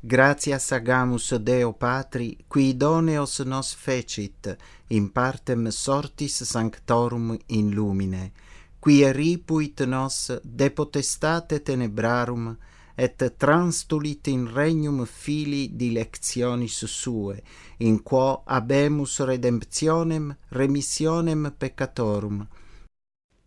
Gratias agamus Deo Patri, qui idoneos nos fecit, in partem sortis sanctorum in lumine, qui eripuit nos de potestate tenebrarum, et transtulit in regnum Filii dilectionis sue, in quo habemus redemptionem remissionem peccatorum,